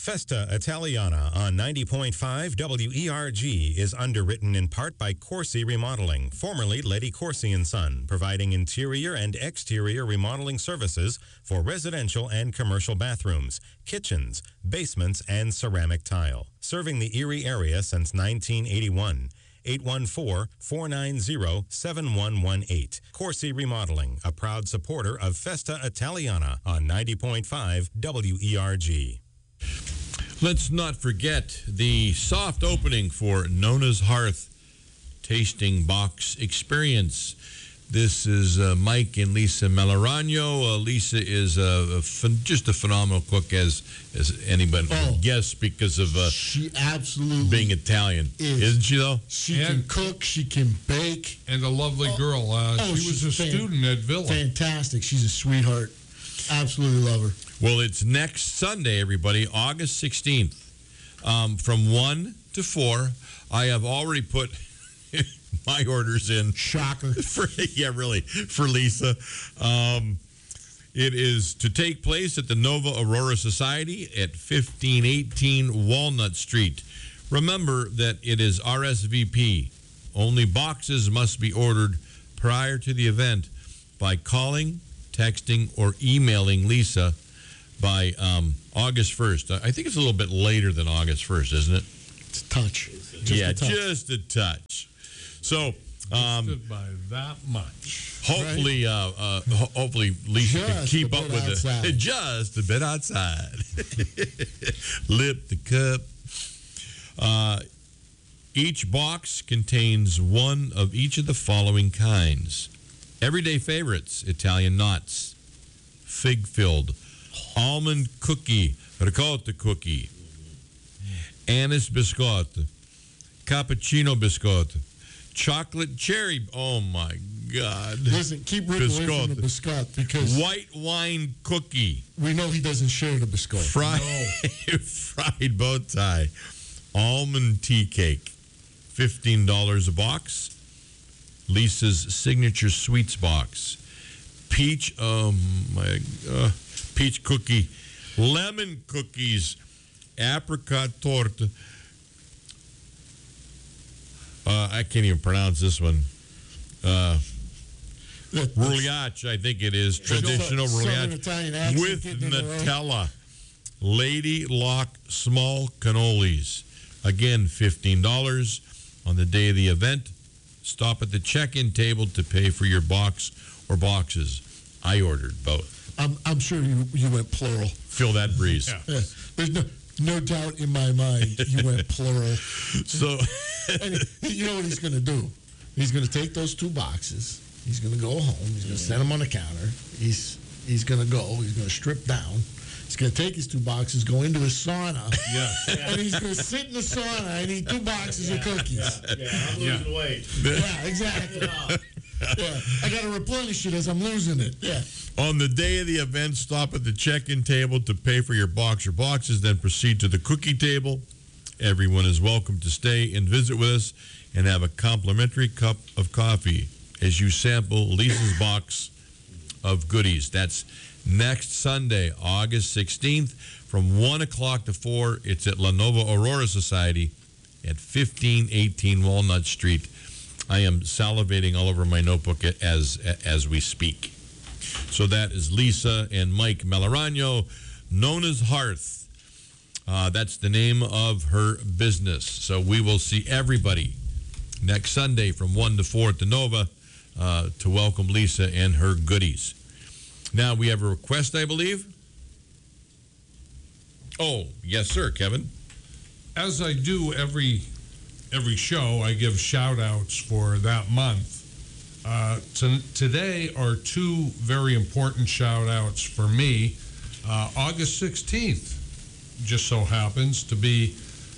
Festa Italiana on 90.5 WERG is underwritten in part by Corsi Remodeling, formerly Lady Corsi & Son, providing interior and exterior remodeling services for residential and commercial bathrooms, kitchens, basements, and ceramic tile. Serving the Erie area since 1981. 814-490-7118. Corsi Remodeling, a proud supporter of Festa Italiana on 90.5 WERG. Let's not forget the soft opening for Nona's Hearth Tasting Box Experience. This is Mike and Lisa Melorano. Lisa is just a phenomenal cook, as anybody can guess, because of she absolutely being Italian, isn't she? Though she can cook, she can bake, and a lovely girl. She was a student at Villa. Fantastic. She's a sweetheart. Absolutely love her. Well, it's next Sunday, everybody, August 16th, from 1 to 4. I have already put my orders in. Shocker. For Lisa. It is to take place at the Nova Aurora Society at 1518 Walnut Street. Remember that it is RSVP. Only boxes must be ordered prior to the event by calling, texting, or emailing Lisa by August 1st. I think it's a little bit later than August 1st, isn't it? It's a touch. Just a touch. So, by that much. Hopefully, hopefully Lisa can keep up with it. Just a bit outside. Lip the cup. Each box contains one of each of the following kinds: everyday favorites, Italian knots, fig-filled, almond cookie, ricotta cookie, anise biscotti, cappuccino biscotti, chocolate cherry. Oh my God! Listen, keep ripping away from the biscotti, because white wine cookie. We know he doesn't share the biscotti. Fried bow tie, almond tea cake, $15 a box. Lisa's signature sweets box, peach. Peach cookie, lemon cookies, apricot torta. I can't even pronounce this one. Rougliache, I think it is. Traditional rougliache with Nutella. Lady Lock small cannolis. Again, $15 on the day of the event. Stop at the check-in table to pay for your box or boxes. I ordered both. I'm sure you went plural. Feel that breeze. Yeah. There's no doubt in my mind you went plural. So, and you know what he's going to do? He's going to take those two boxes. He's going to go home. He's going to set them on the counter. He's going to go. He's going to strip down. He's going to take his two boxes, go into his sauna, and he's going to sit in the sauna and eat two boxes of cookies. I'm losing weight. Yeah, exactly. I got to replenish it as I'm losing it. Yeah. On the day of the event, stop at the check-in table to pay for your box or boxes, then proceed to the cookie table. Everyone is welcome to stay and visit with us and have a complimentary cup of coffee as you sample Lisa's box of goodies. That's next Sunday, August 16th, from 1 o'clock to 4. It's at La Nova Aurora Society at 1518 Walnut Street. I am salivating all over my notebook as we speak. So that is Lisa and Mike Melorano, Nona's Hearth. That's the name of her business. So we will see everybody next Sunday from 1 to 4 at the Nova to welcome Lisa and her goodies. Now we have a request, I believe. Oh, yes, sir, Kevin. As I do every show, I give shout-outs for that month. Today are two very important shout-outs for me. August 16th just so happens to be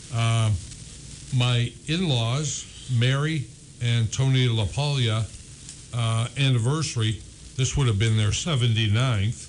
my in-laws, Mary and Tony LaPaglia, anniversary. This would have been their 79th.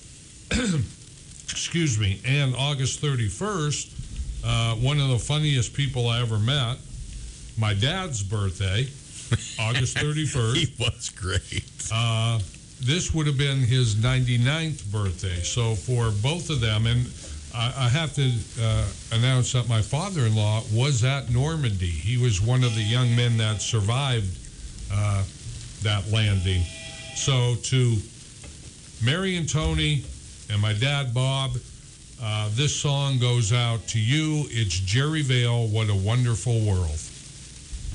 Excuse me. And August 31st, one of the funniest people I ever met, my dad's birthday, August 31st. He was great. This would have been his 99th birthday. So for both of them, and I have to announce that my father-in-law was at Normandy. He was one of the young men that survived that landing. So to Mary and Tony and my dad, Bob, this song goes out to you. It's Jerry Vale, What a Wonderful World.